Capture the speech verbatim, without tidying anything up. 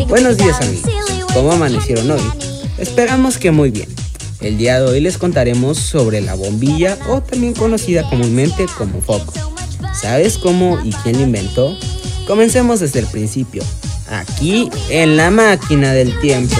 Buenos días amigos, ¿cómo amanecieron hoy? Esperamos que muy bien. El día de hoy les contaremos sobre la bombilla o también conocida comúnmente como foco. ¿Sabes cómo y quién la inventó? Comencemos desde el principio, aquí en la máquina del tiempo.